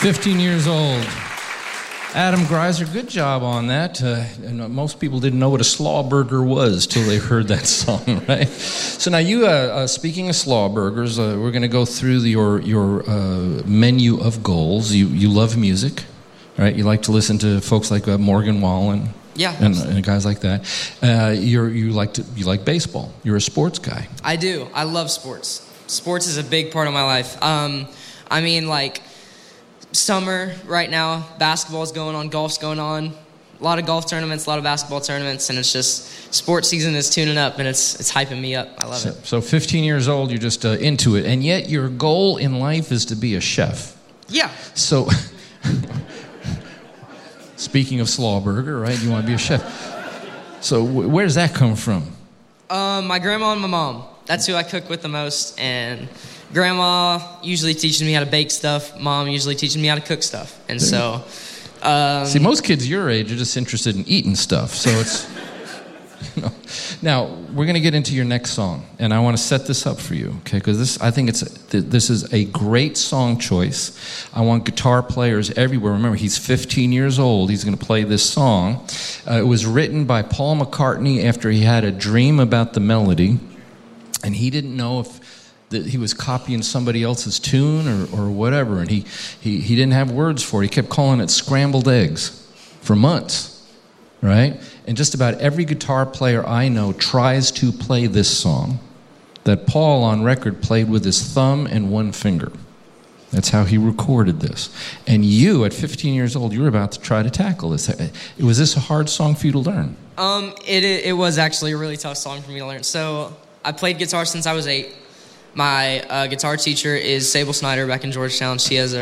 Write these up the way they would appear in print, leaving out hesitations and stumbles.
15 years old. Adam Greiser, good job on that. And most people didn't know what a slaw burger was till they heard that song, right? So now you, speaking of slaw burgers, we're going to go through your menu of goals. You love music, right? You like to listen to folks like Morgan Wallen. Yeah, and guys like that. You like baseball. You're a sports guy. I do. I love sports. Sports is a big part of my life. I mean, like, summer right now, basketball's going on, golf's going on. A lot of golf tournaments, a lot of basketball tournaments, and it's just sports season is tuning up, and it's hyping me up. I love it. So 15 years old, you're just into it, and yet your goal in life is to be a chef. Yeah. So, speaking of slaw burger, right? You want to be a chef. So where does that come from? My grandma and my mom. That's who I cook with the most, and Grandma usually teaches me how to bake stuff. Mom usually teaches me how to cook stuff. And so... See, most kids your age are just interested in eating stuff. So it's... You know. Now, we're going to get into your next song. And I want to set this up for you, okay? Because I think this is a great song choice. I want guitar players everywhere. Remember, he's 15 years old. He's going to play this song. It was written by Paul McCartney after he had a dream about the melody. And he didn't know if that he was copying somebody else's tune or whatever, and he didn't have words for it. He kept calling it scrambled eggs for months, right? And just about every guitar player I know tries to play this song that Paul on record played with his thumb and one finger. That's how he recorded this. And you, at 15 years old, you were about to try to tackle this. Was this a hard song for you to learn? It was actually a really tough song for me to learn. So I played guitar since I was 8. My guitar teacher is Sable Snyder back in Georgetown. She has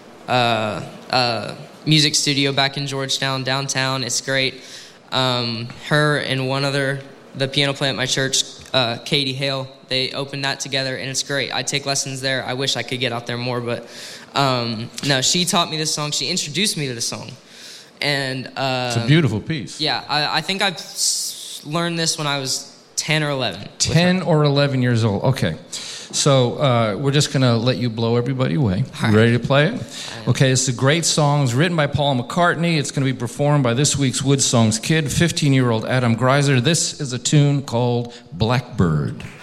a music studio back in Georgetown, downtown. It's great. Her and one other, the piano player at my church, Katie Hale, they opened that together, and it's great. I take lessons there. I wish I could get out there more, but no, she taught me this song. She introduced me to the song. And it's a beautiful piece. Yeah, I think I learned this when I was 10 or 11. 10 or 11 years old. Okay. So we're just going to let you blow everybody away. You ready to play it? Okay, it's a great song. It's written by Paul McCartney. It's going to be performed by this week's Wood Songs kid, 15-year-old Adam Greiser. This is a tune called Blackbird.